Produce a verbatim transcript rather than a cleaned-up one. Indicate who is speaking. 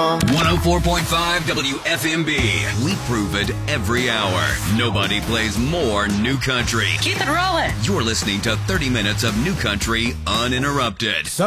Speaker 1: on.
Speaker 2: one oh four point five W F M B. We prove it every hour. Nobody plays more new country.
Speaker 3: Keep it rolling.
Speaker 2: You're listening to thirty minutes of new country uninterrupted.